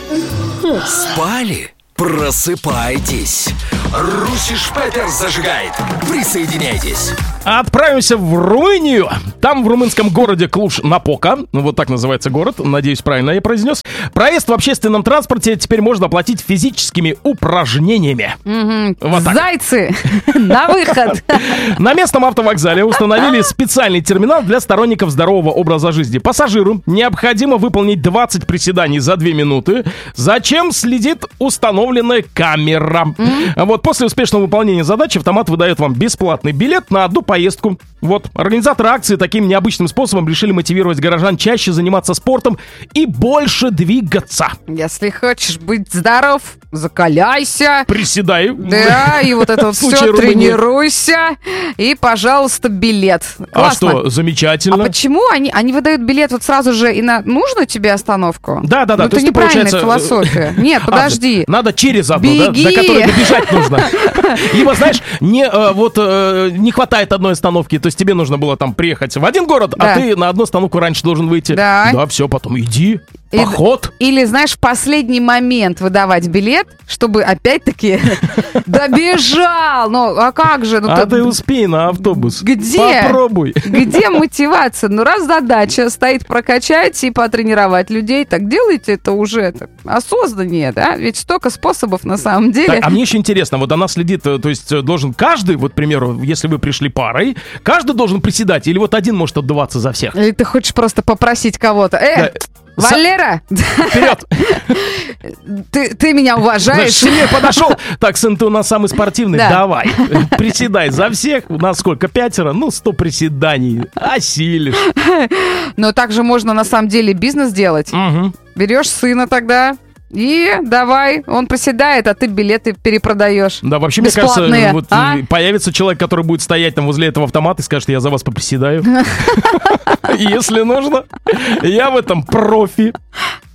Спали? Просыпайтесь. Русиш Петер зажигает. Присоединяйтесь. Отправимся в Румынию. Там в румынском городе Клуж-Напока, вот так называется город, надеюсь, правильно я произнес, проезд в общественном транспорте теперь можно оплатить физическими упражнениями. Вот так. Зайцы, на выход. На местном автовокзале установили специальный терминал для сторонников здорового образа жизни. Пассажиру необходимо выполнить 20 приседаний за 2 минуты, зачем следит установленная камера. Вот после успешного выполнения задачи автомат выдает вам бесплатный билет на одну поездку. Вот, организаторы акции таким необычным способом решили мотивировать горожан чаще заниматься спортом и больше двигаться. Если хочешь быть здоров, закаляйся. Приседай. Да, и вот это вот все, тренируйся. И, пожалуйста, билет. Классно. А что, замечательно. А почему они выдают билет вот сразу же и на нужную тебе остановку? Да. Ну, это неправильная философия. Нет, подожди. Надо через одну, беги. Да, до которой добежать нужно. Либо, знаешь, не хватает одной остановки, то есть тебе нужно было там приехать в один город, да. А ты на одну остановку раньше должен выйти. Да, все, потом иди, поход. Или, знаешь, в последний момент выдавать билет, чтобы опять-таки добежал. Ну, а как же? Ну, ты успей на автобус. Где? Попробуй. Где мотивация? Ну, раз задача стоит прокачать и потренировать людей, так делайте это уже осознаннее, да? Ведь столько способов на самом деле. Так, а мне еще интересно, вот она следит, то есть должен каждый, вот, к примеру, если вы пришли парой, каждый должен приседать, или вот один может отдуваться за всех? Или ты хочешь просто попросить кого-то? Валера! Вперед! Ты меня уважаешь? Семье подошел. Так, сын, ты у нас самый спортивный. Да. Давай, приседай за всех. У нас сколько? 5? 100 приседаний. Осилишь. Но также можно на самом деле бизнес делать. Берешь сына тогда... И давай, он приседает, а ты билеты перепродаешь. Да, вообще, бесплатные. Мне кажется, появится человек, который будет стоять там возле этого автомата и скажет: я за вас поприседаю. Если нужно. Я в этом профи.